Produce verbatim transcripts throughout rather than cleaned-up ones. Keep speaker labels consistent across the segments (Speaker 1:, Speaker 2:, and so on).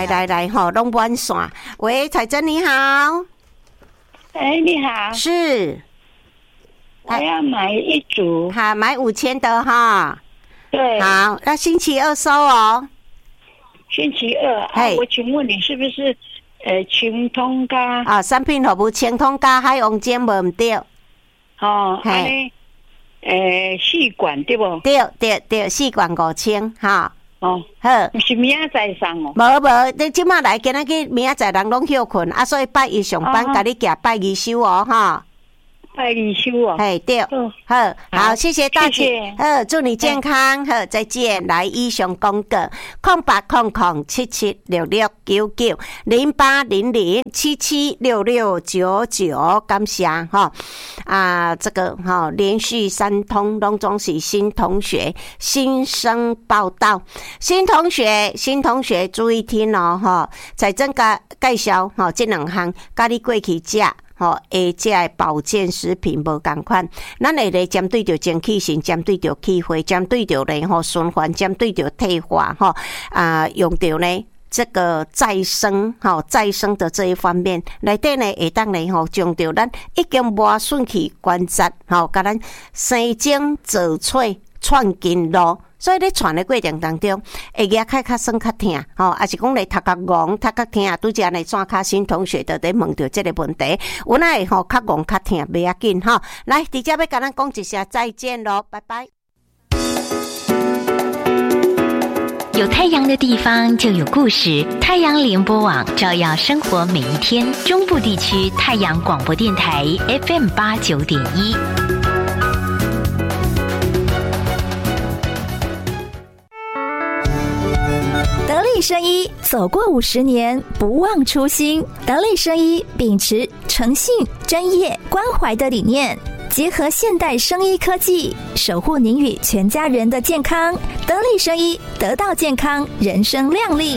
Speaker 1: 来来来吼，拢满线。喂，彩珍你好。
Speaker 2: 哎，你好。
Speaker 1: 是。
Speaker 2: 我要买一组。
Speaker 1: 好，买五千的哈。
Speaker 2: 对。
Speaker 1: 好，那星期二收哦。
Speaker 2: 星期二。啊，我请问你是不是呃清通家？
Speaker 1: 啊，产品服务清通家海王尖无唔对。
Speaker 2: 哦，安尼。诶，四罐对不？
Speaker 1: 对对对，四罐五千哈。
Speaker 2: 哦，
Speaker 1: 好，
Speaker 2: 是明仔载送哦。
Speaker 1: 无无，你即马来，今仔日明仔载人拢休困，啊，所以拜一上班，甲、哦、你寄拜二收哦，哈。
Speaker 2: 拜二收哦。
Speaker 1: 嘿，对，
Speaker 2: 哦、
Speaker 1: 好，好，谢谢大姐，好，祝你健康，好，再见。来，以上广告，空八空空七七六六九九零八零零七七六六九九，感谢哈啊，这个哈连续三通拢总是新同学新生报道，新同学新同学注意听哦哈，在正介介绍哈这两项，甲你过去食。吼，下只的保健食品无共款，咱会咧针对着精气神，针对着气血，针对着咧吼循环，针对着退化吼啊，用着咧这个再生吼再生的这一方面，内底呢会当咧吼将着咱已经磨损去关节吼，甲咱生精造喙串筋路。所以咧传的过程当中，会牙开较酸较痛，吼，还是讲咧头壳戆、头壳痛，拄则咧转卡新同学就咧问到这个问题，有哪会吼较戆较痛，袂要紧吼。来，直接要甲咱讲一声再见咯，拜拜。
Speaker 3: 有太阳的地方就有故事，太阳联播网照耀生活每一天。中部地区太阳广播电台 F M 八九点一。
Speaker 4: 得力生医走过五十年，不忘初心。得力生医秉持诚信、专业、关怀的理念，结合现代生医科技，守护您与全家人的健康。得力生医，得到健康，人生亮丽。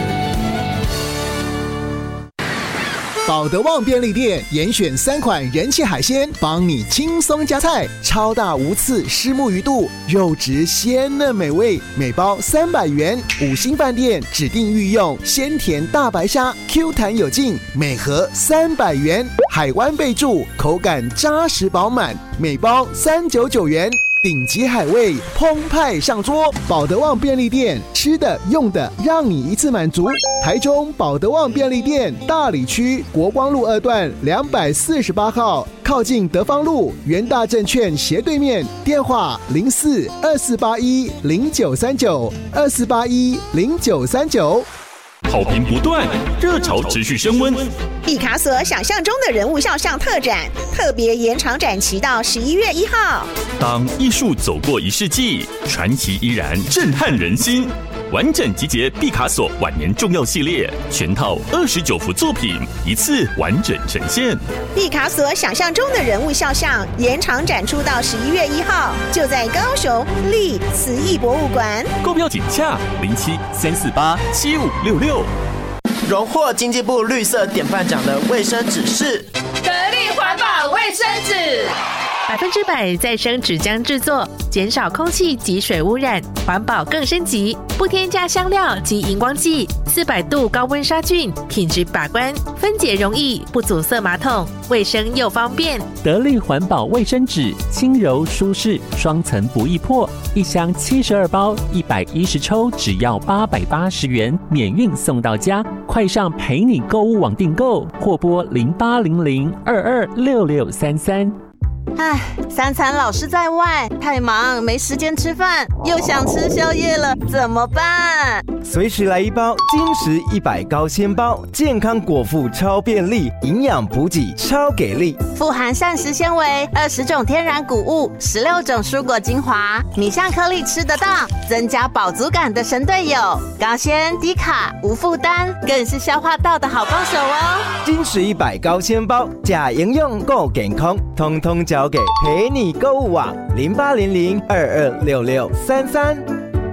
Speaker 5: 保德旺便利店严选三款人气海鲜，帮你轻松加菜。超大无刺虱目鱼肚，肉质鲜嫩美味，每包三百元。五星饭店指定御用鲜甜大白虾 ，Q 弹有劲，每盒三百元。海湾贝柱，口感扎实饱满，每包三九九元。顶级海味澎湃上桌，保德旺便利店，吃的用的让你一次满足。台中保德旺便利店大里区国光路二段两百四十八号，靠近德芳路元大证券斜对面，电话零四二四八一零九三九二四八一零九三九。
Speaker 6: 好评不断，热潮持续升温。
Speaker 7: 毕卡索想象中的人物肖像特展，特别延长展期到十一月一号。
Speaker 6: 当艺术走过一世纪，传奇依然震撼人心。完整集结毕卡索晚年重要系列，全套二十九幅作品，一次完整呈现。
Speaker 7: 毕卡索想象中的人物肖像延长展出到十一月一号，就在高雄立慈艺博物馆。
Speaker 6: 购票请洽零七三四八七五六六。
Speaker 8: 荣获经济部绿色典范奖的卫生纸是
Speaker 9: 得力环保卫生纸。百分之百再生纸浆制作，减少空气及水污染，环保更升级。不添加香料及荧光剂，四百度高温杀菌，品质把关，分解容易，不阻塞马桶，卫生又方便。
Speaker 10: 得力环保卫生纸，轻柔舒适，双层不易破，一箱七十二包，一百一十抽，只要八百八十元，免运送到家。快上陪你购物网订购，或拨零八零零二二六六三三。
Speaker 1: 唉，三餐老是在外，太忙没时间吃饭，又想吃宵夜了，怎么办？
Speaker 11: 随时来一包精实一百高纤包，健康果腹超便利，营养补给超给力，
Speaker 1: 富含膳食纤维，二十种天然谷物，十六种蔬果精华，米香颗粒吃得到，增加饱足感的神队友，高纤低卡无负担，更是消化道的好帮手哦。
Speaker 11: 精实一百高纤包，假营养够健康，通通交给陪你购物网零八零零二二六六三三。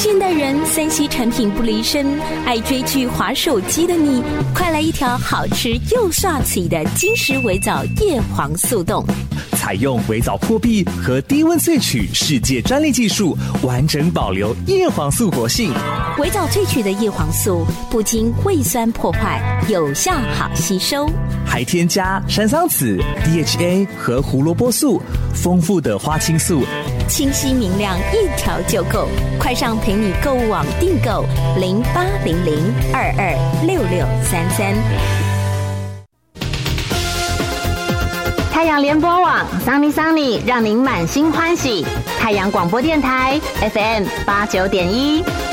Speaker 4: 现代人三 C 产品不离身，爱追剧滑手机的你，快来一条好吃又刷嘴的金石微藻叶黄素冻。
Speaker 12: 采用微藻破壁和低温萃取世界专利技术，完整保留叶黄素活性。
Speaker 4: 微藻萃取的叶黄素不经胃酸破坏，有效好吸收，
Speaker 12: 还添加山桑子、D H A 和胡萝卜素，丰富的花青素，
Speaker 4: 清晰明亮，一条就够。快上陪你购物网订购零八零零二二六六三三。
Speaker 3: 太阳联播网桑尼桑尼，让您满心欢喜。太阳广播电台 F M 八九点一。